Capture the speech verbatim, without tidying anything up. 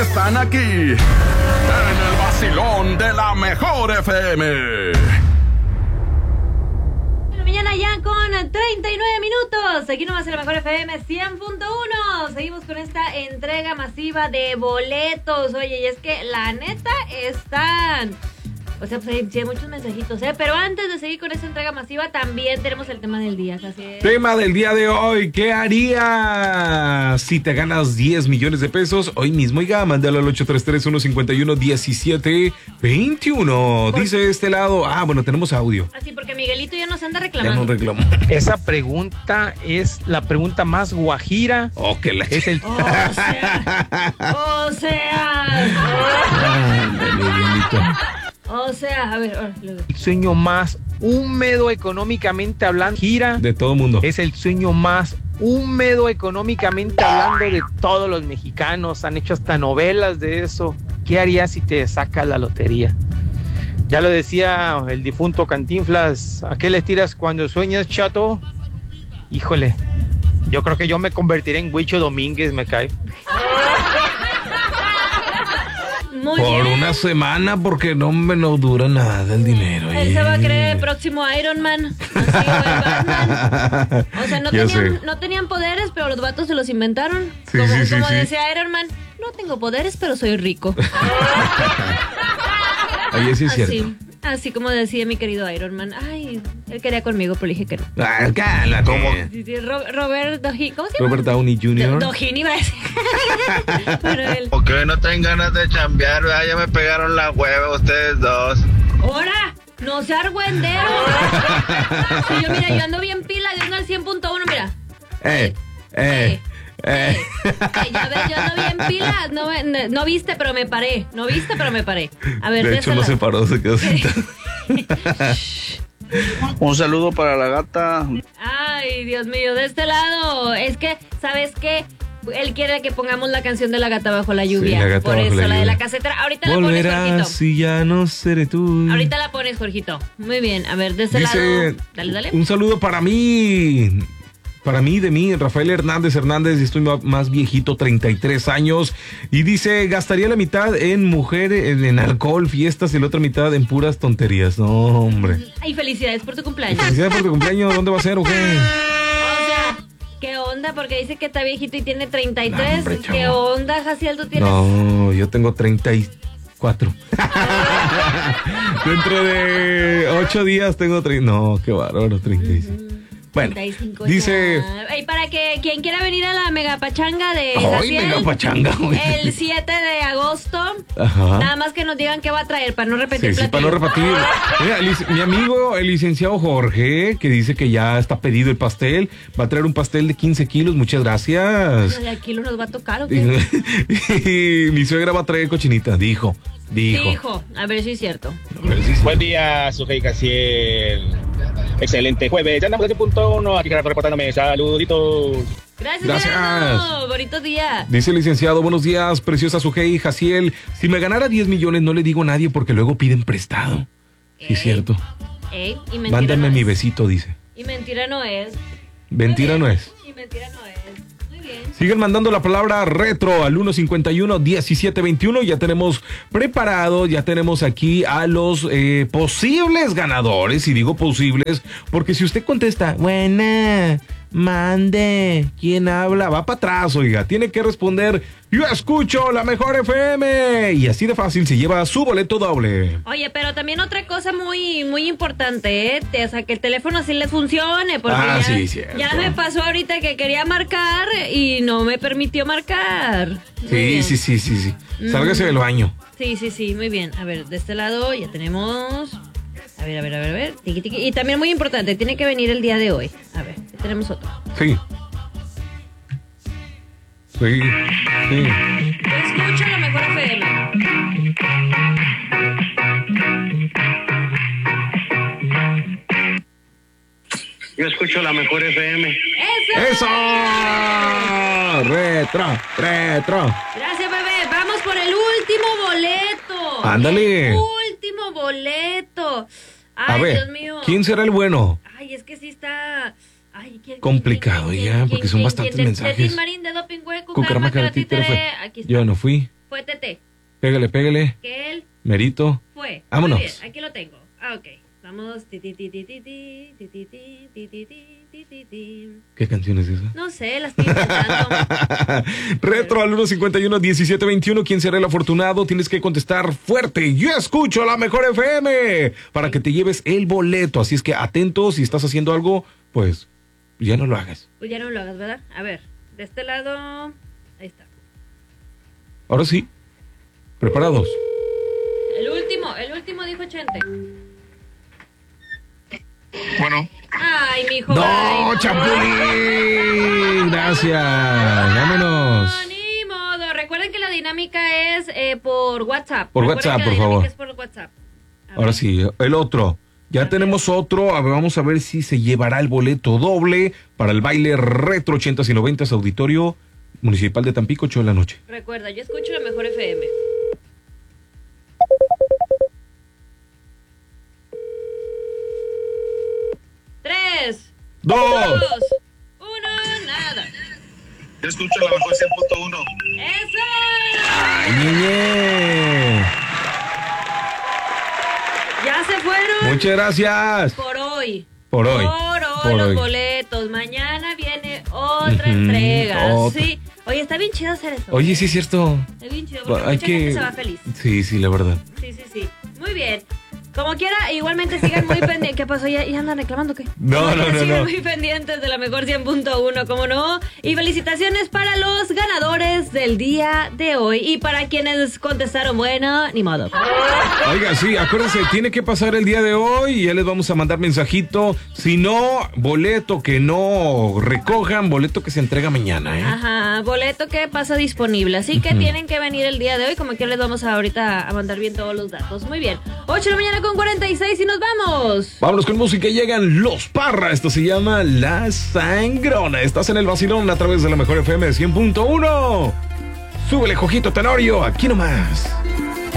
están aquí, en el vacilón de la mejor F M. Mañana ya con treinta y nueve minutos, aquí nomás en la mejor F M cien punto uno. Seguimos con esta entrega masiva de boletos. Oye, y es que la neta están... O sea, pues hay, sí hay muchos mensajitos, ¿eh? Pero antes de seguir con esta entrega masiva, también tenemos el tema del día, así es. Tema del día de hoy, ¿qué harías si te ganas diez millones de pesos hoy mismo? Oiga, mándalo al ocho tres tres, uno cinco uno, uno siete dos uno. Por... Dice este lado, ah, bueno, tenemos audio. Así, porque Miguelito ya nos anda reclamando. Ya nos reclamó. Esa pregunta es la pregunta más guajira. Oh, que la... Es el... O sea... o sea... Ándale, Miguelito. O sea, a ver, ahora, luego. El sueño más húmedo económicamente hablando, gira, de todo mundo. Es el sueño más húmedo económicamente hablando de todos los mexicanos. Han hecho hasta novelas de eso. ¿Qué harías si te sacas la lotería? Ya lo decía el difunto Cantinflas. ¿A qué le tiras cuando sueñas, chato? Híjole, yo creo que yo me convertiré en Huicho Domínguez, me cae. Muy Por bien. una semana, porque no me no dura nada el dinero. Él se va a creer el próximo Iron Man. Así, o el Batman. O sea, no tenían, no tenían poderes, pero los vatos se los inventaron. Sí, como sí, sí, como sí. decía Iron Man, no tengo poderes, pero soy rico. Oye, sí es así, cierto. así como decía mi querido Iron Man. Ay, él quería conmigo, pero le dije que no. Ah, cálate. ¿Cómo? Sí, sí, Ro- Robert Downey, ¿cómo se llama? Robert Downey junior Downey iba a decir. Pero él. Porque no traen ganas de chambear, ¿verdad? Ya me pegaron la hueva ustedes dos. ¡Hora! ¡No sea argüendero! Si yo, mira, yo ando bien pila, yo ando al cien punto uno, mira. Eh, eh, eh. Ay, ya ves, yo ando bien pila. No, me- no viste, pero me paré. No viste, pero me paré. A ver, De hecho, no se paró, se quedó sentado. Un saludo para la gata. Ay, Dios mío, de este lado. Es que, ¿sabes qué? Él quiere que pongamos la canción de La Gata Bajo la Lluvia. Sí, La Gata Por Bajo eso, la la, de Lluvia. la casetera. Ahorita la pones, Volverás Jorgito. si ya no seré tú. Ahorita la pones, Jorgito. Muy bien, a ver, de este Dice, lado. Dale, dale. un saludo para mí. Para mí, de mí, Rafael Hernández Hernández, y estoy ma- más viejito, treinta y tres años. Y dice, gastaría la mitad en mujeres, en, en alcohol, fiestas, y la otra mitad en puras tonterías. No, hombre. Ay, felicidades por tu cumpleaños. Felicidades por tu cumpleaños. ¿Dónde va a ser o qué? O sea, ¿qué onda? Porque dice que está viejito y tiene treinta y tres. No, hombre, ¿Qué chavo. onda, Jaciel? ¿Tú tienes? No, yo tengo treinta y cuatro. Dentro de ocho días tengo treinta. No, qué bárbaro, treinta y seis. Bueno, treinta y cinco dice... ya. Y para que quien quiera venir a la megapachanga de Ay, Jaciel, megapachanga, güey. el siete de agosto, Ajá. nada más que nos digan qué va a traer para no repetir Sí, sí, para platillo. no repetir. Mira, lic- mi amigo, el licenciado Jorge, que dice que ya está pedido el pastel, va a traer un pastel de quince kilos, muchas gracias. Ay, aquí nos va a tocar, ¿o qué? Y mi suegra va a traer cochinita, dijo, dijo. Dijo, a ver si es cierto. A ver si sí. Buen día, Sujei Casiel. Excelente jueves. Ya andamos en punto uno. Aquí reportándome. Saluditos. Gracias, Gracias. Gerardo. Bonito día. Dice el licenciado, buenos días, preciosa Sujei, Jaciel. Si me ganara diez millones no le digo a nadie porque luego piden prestado. Sí, es cierto. Ey, y mentira Mándame no mi es. besito, dice. Y mentira no es. Mentira no es. Y mentira no es. Muy bien. Siguen mandando la palabra retro al uno cincuenta y uno, diecisiete veintiuno. Ya tenemos preparado, ya tenemos aquí a los eh, posibles ganadores. Y digo posibles porque si usted contesta, buena, mande, ¿quién habla? Va para atrás, oiga. Tiene que responder, yo escucho la mejor F M. Y así de fácil se lleva su boleto doble. Oye, pero también otra cosa muy muy importante, ¿eh? O sea, que el teléfono sí les funcione, porque Ah, ya, sí, cierto. ya me pasó ahorita que quería marcar y no me permitió marcar. Muy Sí, bien. sí, sí, sí, sí. Sálgase del baño. Sí, sí, sí, muy bien. A ver, de este lado ya tenemos... A ver, a ver, a ver, a ver. Tiqui, tiqui. Y también muy importante, tiene que venir el día de hoy. A ver, ya tenemos otro. Sí. Sí, sí. Yo escucho la mejor F M. Yo escucho la mejor F M. ¡Eso! ¡Eso! Retro, retro. Gracias, bebé. Vamos por el último boleto. Ándale. El último boleto. Ay, A ver, Dios mío. ¿quién será el bueno? Ay, es que sí está... Ay, ¿quién, Complicado, quién, ya, quién, porque quién, son quién, bastantes quién? mensajes. Tetín Marín de Doping Güey, Cucarama Cucarama Caratí, Caratí, fue. Tere. Aquí está. Yo no fui. Fue Tetín Pégale, pégale. Que él Merito. fue. Vámonos. Muy bien, aquí lo tengo. Ah, ok. Vamos. Ti, ti, ti, ti, ti, ti, ti, ti, ti, ti, ti, ti, ti, ti. ¿Qué canción es esa? No sé, la estoy inventando. Retro al uno cincuenta y uno, diecisiete veintiuno. ¿Quién será el afortunado? Tienes que contestar fuerte. Yo escucho la mejor F M para que te lleves el boleto. Así es que atentos, si estás haciendo algo, pues ya no lo hagas. Pues ya no lo hagas, ¿verdad? A ver, de este lado. Ahí está. Ahora sí. ¿Preparados? El último, el último dijo Chente. Bueno, Ay, mijo. ¡No, ay, Chapulín! Gracias. Vámonos. No, ni modo. Recuerden que la dinámica es eh, por WhatsApp. Por Recuerden WhatsApp, que la por dinámica favor. Es por WhatsApp. A Ahora ver. sí, el otro. Ya tenemos otro. A ver, vamos a ver si se llevará el boleto doble para el baile retro ochentas y noventas Auditorio Municipal de Tampico, ocho de la noche. Recuerda, yo escucho la mejor F M. Tres, ¡Dos! dos, uno, nada. yo escucho la mejor cien punto uno. ¡Eso! ¡Ay, ñeñe! Ya se fueron Muchas gracias. por hoy. Por hoy. Por hoy Por los hoy. boletos. Mañana viene otra Ujú, entrega. otra. Sí. Oye, está bien chido hacer eso. Oye, sí es cierto. Está bien chido porque Hay mucha que... gente se va feliz. Sí, sí, la verdad. Sí, sí, sí. Muy bien. Como quiera, igualmente sigan muy pendientes. ¿Qué pasó? ¿Ya, ya andan reclamando qué? No, Como no, quiera, no, sigan no. muy pendientes de la mejor cien punto uno, ¿cómo no? Y felicitaciones para los ganadores del día de hoy. Y para quienes contestaron bueno, ni modo. Oiga, sí, acuérdense, tiene que pasar el día de hoy y ya les vamos a mandar mensajito. Si no, boleto que no recojan, boleto que se entrega mañana, ¿eh? Ajá, boleto que pasa disponible. Así que tienen que venir el día de hoy. Como que les vamos a ahorita a mandar bien todos los datos. Muy bien. ocho de la mañana con cuarenta y seis y nos vamos. Vámonos con música, llegan Los Parra. Esto se llama La Sangrona. Estás en el vacilón a través de la mejor F M cien punto uno. Súbele, Jojito Tenorio, aquí nomás.